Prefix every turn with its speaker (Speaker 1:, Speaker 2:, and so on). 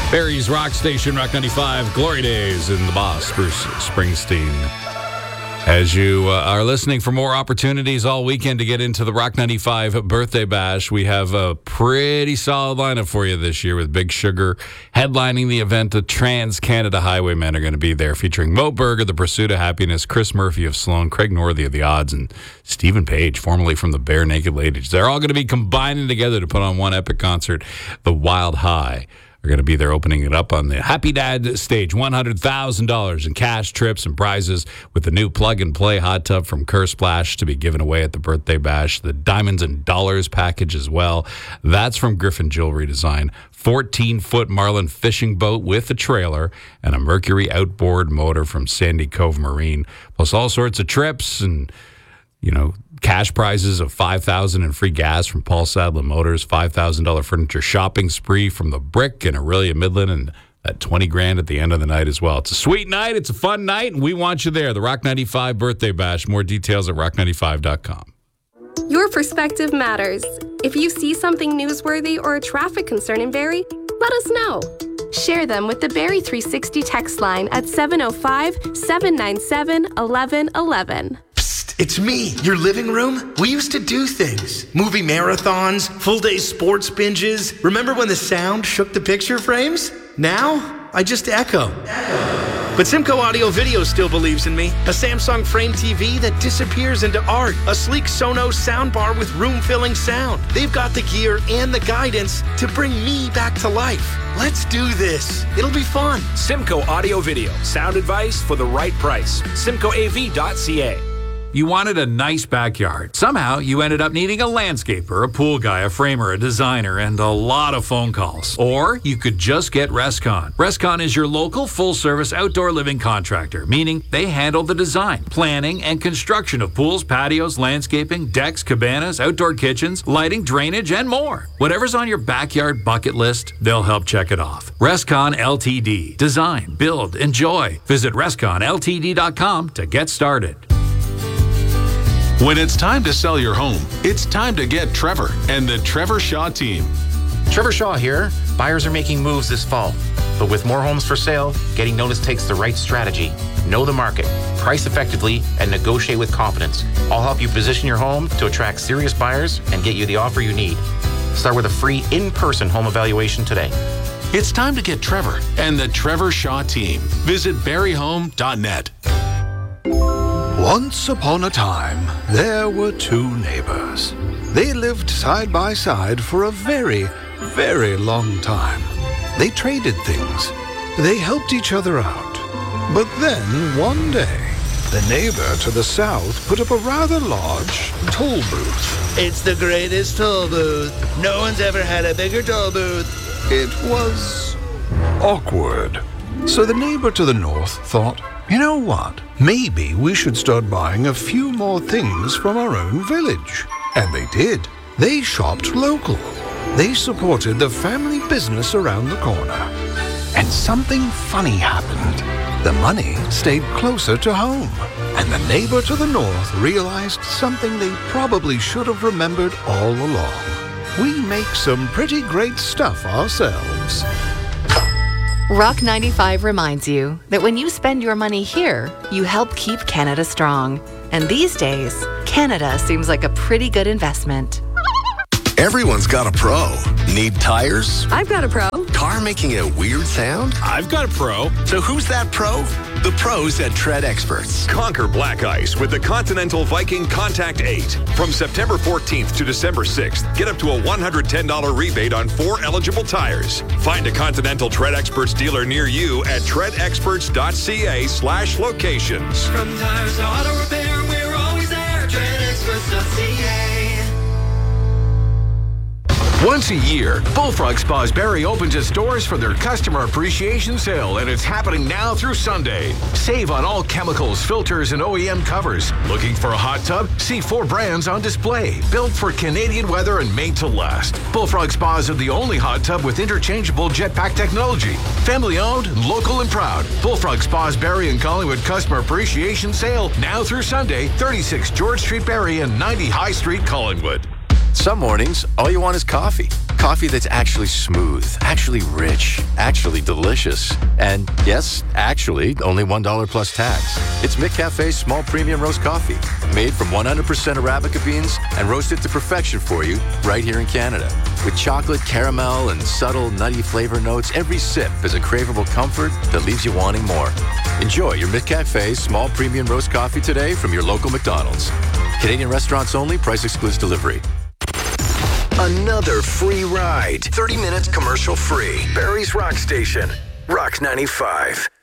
Speaker 1: Barry's Rock Station, Rock 95, Glory Days, and the boss, Bruce Springsteen. As you are listening for more opportunities all weekend to get into the Rock 95 Birthday Bash, we have a pretty solid lineup for you this year with Big Sugar headlining the event. The Trans-Canada Highwaymen are going to be there, featuring Mo Berger, The Pursuit of Happiness, Chris Murphy of Sloan, Craig Northey of The Odds, and Stephen Page, formerly from the Bare Naked Ladies. They're all going to be combining together to put on one epic concert. The Wild High are going to be there opening it up on the Happy Dad stage. $100,000 in cash, trips, and prizes with the new plug-and-play hot tub from Kerr Splash to be given away at the Birthday Bash. The Diamonds and Dollars package as well. That's from Griffin Jewelry Design. 14-foot Marlin fishing boat with a trailer and a Mercury outboard motor from Sandy Cove Marine. Plus all sorts of trips and, cash prizes of $5,000 and free gas from Paul Sadler Motors, $5,000 furniture shopping spree from The Brick in Aurelia Midland, and that $20,000 at the end of the night as well. It's a sweet night. It's a fun night, and we want you there. The Rock 95 Birthday Bash. More details at rock95.com.
Speaker 2: Your perspective matters. If you see something newsworthy or a traffic concern in Barrie, let us know. Share them with the Barrie 360 text line at 705-797-1111.
Speaker 3: It's me, your living room. We used to do things. Movie marathons, full-day sports binges. Remember when the sound shook the picture frames? Now, I just echo. But Simco Audio Video still believes in me. A Samsung Frame TV that disappears into art. A sleek Sonos soundbar with room-filling sound. They've got the gear and the guidance to bring me back to life. Let's do this. It'll be fun.
Speaker 4: Simco Audio Video. Sound advice for the right price. SimcoAV.ca.
Speaker 5: You wanted a nice backyard. Somehow, you ended up needing a landscaper, a pool guy, a framer, a designer, and a lot of phone calls. Or you could just get Rescon. Rescon is your local full-service outdoor living contractor, meaning they handle the design, planning, and construction of pools, patios, landscaping, decks, cabanas, outdoor kitchens, lighting, drainage, and more. Whatever's on your backyard bucket list, they'll help check it off. Rescon Ltd. Design, build, enjoy. Visit ResconLTD.com to get started.
Speaker 6: When it's time to sell your home, it's time to get Trevor and the Trevor Shaw team.
Speaker 7: Trevor Shaw here. Buyers are making moves this fall. But with more homes for sale, getting noticed takes the right strategy. Know the market, price effectively, and negotiate with confidence. I'll help you position your home to attract serious buyers and get you the offer you need. Start with a free in-person home evaluation today.
Speaker 6: It's time to get Trevor and the Trevor Shaw team. Visit barryhome.net.
Speaker 8: Once upon a time, there were two neighbors. They lived side by side for a very, very long time. They traded things. They helped each other out. But then, one day, the neighbor to the south put up a rather large toll booth.
Speaker 9: It's the greatest toll booth. No one's ever had a bigger toll booth.
Speaker 8: It was awkward. So the neighbor to the north thought, you know what? Maybe we should start buying a few more things from our own village. And they did. They shopped local. They supported the family business around the corner. And something funny happened. The money stayed closer to home. And the neighbor to the north realized something they probably should have remembered all along. We make some pretty great stuff ourselves.
Speaker 10: Rock 95 reminds you that when you spend your money here, you help keep Canada strong. And these days, Canada seems like a pretty good investment.
Speaker 11: Everyone's got a pro. Need tires?
Speaker 12: I've got a pro.
Speaker 11: Car making a weird sound?
Speaker 4: I've got a pro.
Speaker 11: So who's that pro? The pros at Tread Experts.
Speaker 13: Conquer black ice with the Continental Viking Contact 8. From September 14th to December 6th, get up to a $110 rebate on 4 eligible tires. Find a Continental Tread Experts dealer near you at treadexperts.ca/locations.
Speaker 14: From tires to auto repair, we're always there. treadexperts.ca.
Speaker 15: Once a year, Bullfrog Spas Barrie opens its doors for their customer appreciation sale, and it's happening now through Sunday. Save on all chemicals, filters, and OEM covers. Looking for a hot tub? See 4 brands on display, built for Canadian weather and made to last. Bullfrog Spas are the only hot tub with interchangeable jetpack technology. Family owned, local, and proud. Bullfrog Spas Barrie and Collingwood customer appreciation sale now through Sunday, 36 George Street Barrie and 90 High Street Collingwood.
Speaker 12: Some mornings, all you want is coffee. Coffee that's actually smooth, actually rich, actually delicious. And yes, actually, only $1 plus tax. It's McCafe's small premium roast coffee, made from 100% Arabica beans and roasted to perfection for you right here in Canada. With chocolate, caramel, and subtle nutty flavor notes, every sip is a craveable comfort that leaves you wanting more. Enjoy your McCafe's small premium roast coffee today from your local McDonald's. Canadian restaurants only, price excludes delivery.
Speaker 11: Another free ride. 30 minutes commercial free. Barrie's Rock Station. Rock 95.